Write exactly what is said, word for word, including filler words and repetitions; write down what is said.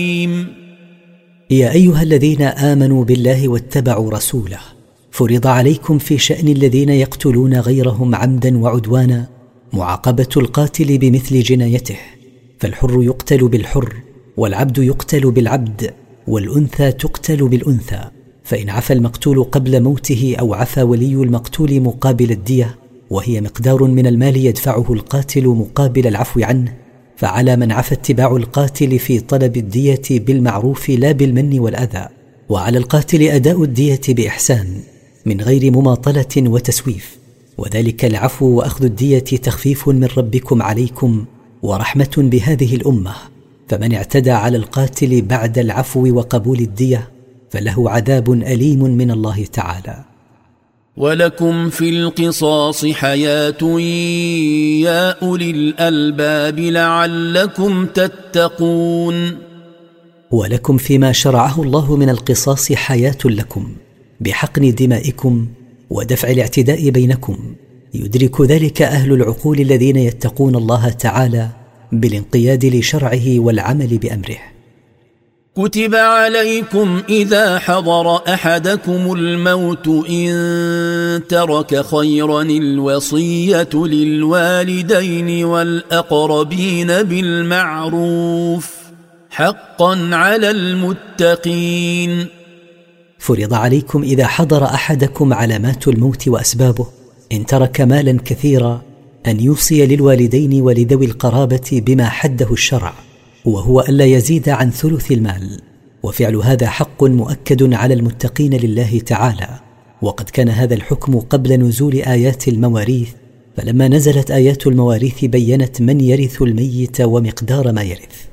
يا أيها الذين آمنوا بالله واتبعوا رسوله فرض عليكم في شأن الذين يقتلون غيرهم عمدا وعدوانا معاقبة القاتل بمثل جنايته، فالحر يقتل بالحر، والعبد يقتل بالعبد، والأنثى تقتل بالأنثى، فإن عفى المقتول قبل موته أو عفى ولي المقتول مقابل الدية، وهي مقدار من المال يدفعه القاتل مقابل العفو عنه، فعلى من عفى اتباع القاتل في طلب الدية بالمعروف لا بالمن والأذى، وعلى القاتل أداء الدية بإحسان من غير مماطلة وتسويف، وذلك العفو وأخذ الدية تخفيف من ربكم عليكم ورحمة بهذه الأمة، فمن اعتدى على القاتل بعد العفو وقبول الدية فله عذاب أليم من الله تعالى. ولكم في القصاص حياة يا أولي الألباب لعلكم تتقون. ولكم فيما شرعه الله من القصاص حياة لكم بحقن دمائكم ودفع الاعتداء بينكم، يدرك ذلك أهل العقول الذين يتقون الله تعالى بالانقياد لشرعه والعمل بأمره. كتب عليكم إذا حضر أحدكم الموت إن ترك خيرا الوصية للوالدين والأقربين بالمعروف حقا على المتقين. فرض عليكم إذا حضر أحدكم علامات الموت وأسبابه إن ترك مالا كثيرا أن يوصي للوالدين ولذوي القرابة بما حده الشرع، وهو ألا يزيد عن ثلث المال، وفعل هذا حق مؤكد على المتقين لله تعالى. وقد كان هذا الحكم قبل نزول آيات المواريث، فلما نزلت آيات المواريث بيّنت من يرث الميت ومقدار ما يرث.